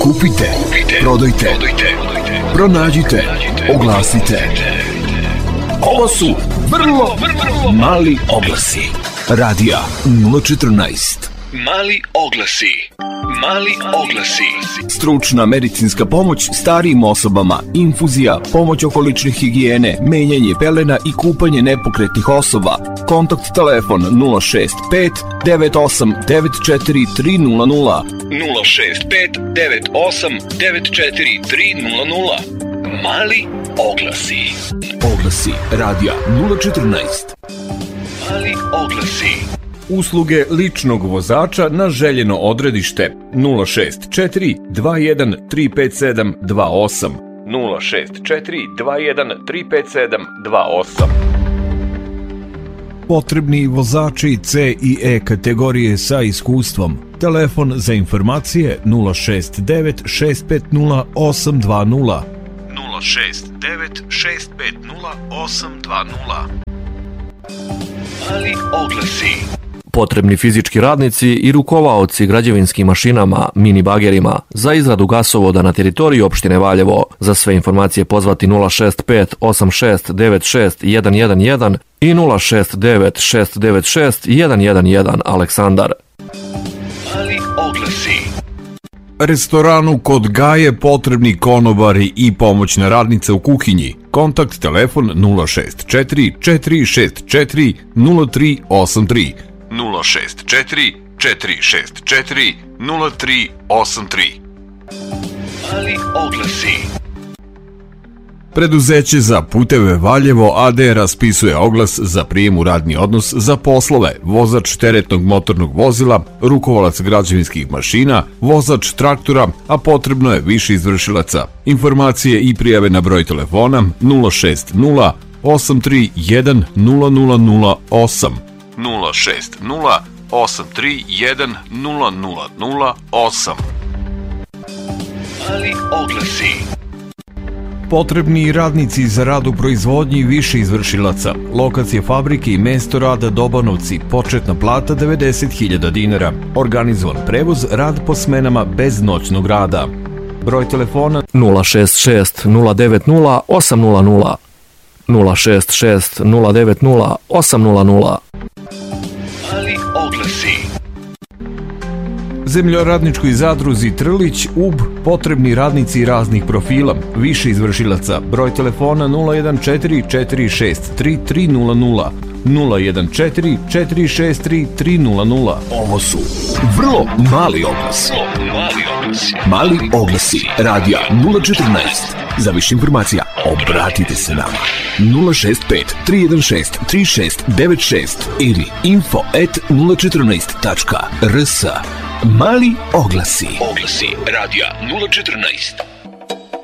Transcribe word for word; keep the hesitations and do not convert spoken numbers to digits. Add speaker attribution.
Speaker 1: Kupite, prodajte, pronađite, oglasite. Ovo su vrlo, vrlo mali oglasi. Radija nula četrnaest. Mali oglasi. Mali oglasi. Stručna medicinska pomoć starijim osobama, infuzija, pomoć oko lične higijene, menjanje pelena i kupanje nepokretnih osoba. Kontakt telefon nula šest pet devet osam devet četiri tri nula nula. nula šest pet devet osam devet četiri tri nula nula. Mali oglasi. Oglasi radija nula četrnaest. Mali oglasi. Usluge ličnog vozača na željeno odredište nula šest četiri dva jedan tri pet sedam dva osam. nula šest četiri dva jedan tri pet sedam dva osam. Potrebni vozači C i E kategorije sa iskustvom. Telefon za informacije nula šest devet šest pet nula osam dva nula. nula šest devet šest pet nula osam dva nula. Mali oglasi.
Speaker 2: Potrebni fizički radnici i rukovaoci građevinskim mašinama, mini bagerima za izradu gasovoda na teritoriji opštine Valjevo. Za sve informacije pozvati nula šest pet osam šest devet šest jedan jedan jedan i nula šest devet šest devet šest jedan jedan jedan Aleksandar.
Speaker 1: Mali oglasi. Restoranu kod Gaje potrebni konobari i pomoćna radnica u kuhinji. Kontakt telefon nula šest četiri četiri šest četiri nula tri osam tri. nula šest četiri četiri šest četiri nula tri osam tri. Mali oglasi. Preduzeće za puteve Valjevo A D raspisuje oglas za prijem u radni odnos za poslove vozač teretnog motornog vozila, rukovalac građevinskih mašina, vozač traktora, a potrebno je više izvršilaca. Informacije i prijave na broj telefona nula šest nula osam tri jedan nula nula nula osam. nula šest nula osam tri jedan nula nula nula osam. Mali oglasi. Potrebni radnici za rad u proizvodnji više izvršilaca. Lokacija fabrike i mesto rada Dobanovci. Početna plata devedeset hiljada dinara. Organizovan prevoz, rad po smenama bez noćnog rada. Broj telefona
Speaker 2: nula šest šest nula devet nula osam nula nula. nula šest šest nula devet nula osam nula nula.
Speaker 1: Mali oglasi. Zemljoradničkoj zadruzi Trlić, U B, potrebni radnici raznih profila, više izvršilaca. Broj telefona nula jedan četiri četiri šest tri tri nula nula. nula jedan četiri četiri šest tri tri nula nula. Ovo su vrlo mali oglasi. Mali oglasi. Mali oglasi. Radija nula četrnaest. Za više informacija obratite se nama. nula šest pet tri jedan šest tri šest devet šest ili info at nula četrnaest tačka r s. Mali oglasi. Oglasi radija nula četrnaest.